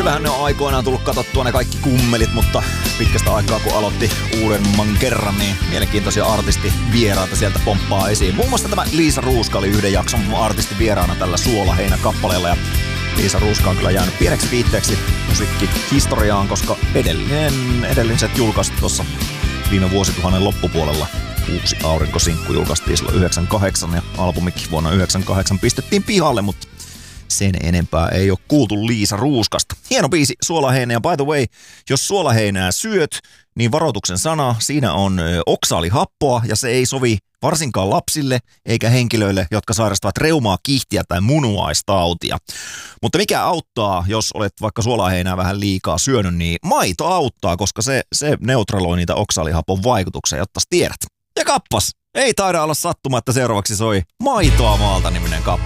Kyllähän ne on aikoinaan tullut katsottua ne kaikki kummelit, mutta pitkästä aikaa kun aloitti uudemman kerran, niin mielenkiintoisia artistivieraita sieltä pomppaa esiin. Muun muassa tämä Liisa Ruuska oli yhden jakson artistivieraana tällä Suolaheinä-kappaleella ja Liisa Ruuska on kyllä jäänyt pieneksi viitteeksi musiikkihistoriaan, koska edelliset julkaistu tuossa viime vuosituhannen loppupuolella. Uusi aurinkosinkku julkaistiin silloin 98 ja albumikin vuonna 98 pistettiin pihalle, mutta sen enempää ei ole kuultu Liisa Ruuskasta. Hieno biisi Suolaheinä ja by the way, jos suolaheinää syöt, niin varoituksen sana, siinä on oksaalihappoa ja se ei sovi varsinkaan lapsille eikä henkilöille, jotka sairastavat reumaa, kihtiä tai munuaistautia. Mutta mikä auttaa, jos olet vaikka suolaheinää vähän liikaa syönyt, niin maito auttaa, koska se neutraloi niitä oksaalihapon vaikutuksia, jotta tiedät. Ja kappas, ei taida olla sattuma, että seuraavaksi soi Maitoa maalta -niminen kappale.